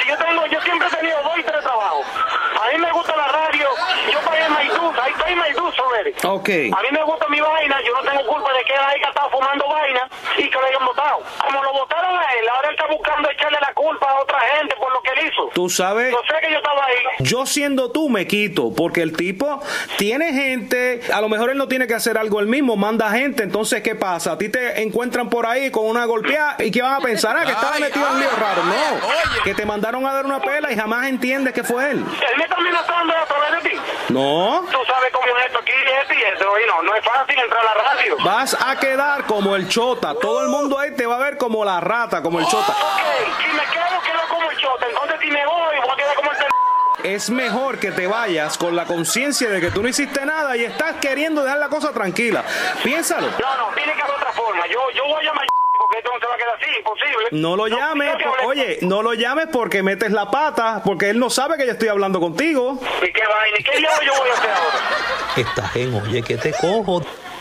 yo siempre he tenido 2 y 3 trabajos. A mí me gusta la radio, yo pagué Maiduz, ahí está Maiduz, Soberi. Ok. A mí me gusta mi vaina, yo no tengo culpa de que él haya estado fumando vaina y que lo hayan votado. Como lo votaron a él, ahora él está buscando echarle la culpa a otra gente por lo que él hizo. Tú sabes, Yo sé que yo estaba ahí. yo siendo tú me quito, porque el tipo tiene gente, a lo mejor él no tiene que hacer algo él mismo, manda gente, entonces ¿qué pasa? A ti te encuentran por ahí con una golpeada y ¿qué van a pensar? Que estaba metido en lío raro. No, que te mandaron a dar una pela y jamás entiendes que fue él. Él me está amenazando a través de ti. No. Tú sabes cómo es esto aquí, esto y esto, y no es fácil entrar a la radio. Vas a quedar como el chota. Todo el mundo ahí te va a ver como la rata, como el chota. Ok, si me quedo como el chota, entonces si me voy a quedar como el Es mejor que te vayas con la conciencia de que tú no hiciste nada y estás queriendo dejar la cosa tranquila. Piénsalo. No, tiene que haber otra forma. Yo voy a llamar porque esto no se va a quedar así, imposible. No lo llames, oye, no lo llames porque metes la pata, porque él no sabe que yo estoy hablando contigo. ¿Y qué vaina? ¿Y qué diablo yo voy a hacer ahora? Estás en oye que te cojo.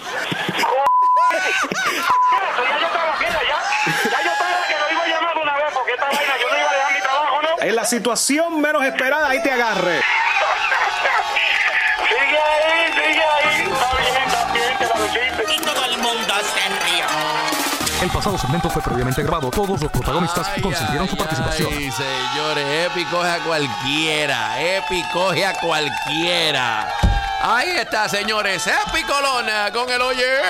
Ya yo estaba aquí, ya yo estaba que lo iba a llamar de una vez porque esta vaina yo no iba a dejar mi trabajo, ¿no? En la situación menos esperada, ahí te agarre. Sigue ahí. Está bien, que la luciste. Y todo el mundo se rió. El pasado segmento fue previamente grabado. Todos los protagonistas consintieron su participación. Ay, señores, Epi coge a cualquiera. Epi coge a cualquiera. Ahí está, señores. Epi Colón con el oye.